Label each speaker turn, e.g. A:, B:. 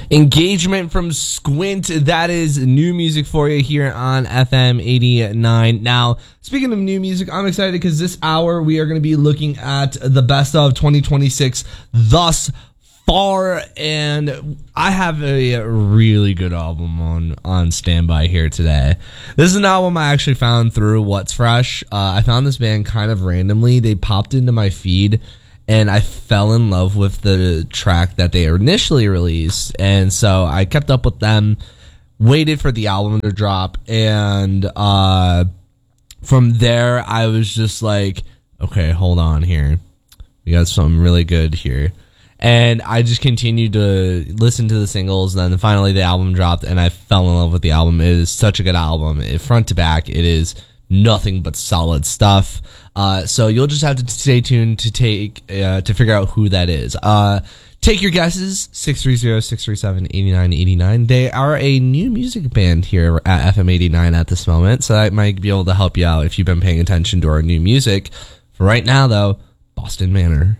A: Engagement from Squint. That is new music for you here on FM 89. Now, speaking of new music, I'm excited because this hour we are going to be looking at the best of 2026 thus far, and I have a really good album on standby here today. This is an album I actually found through What's Fresh. I found this band kind of randomly. They popped into my feed, and I fell in love with the track that they initially released. And so I kept up with them, waited for the album to drop. And from there, I was just like, okay, hold on here. We got something really good here. And I just continued to listen to the singles. And then finally the album dropped, and I fell in love with the album. It is such a good album. Front to back, it is nothing but solid stuff. So you'll just have to stay tuned to figure out who that is. Take your guesses, 630-637-8989. They are a new music band here at FM 89 at this moment, so that might be able to help you out if you've been paying attention to our new music. For right now, though, Boston Manor.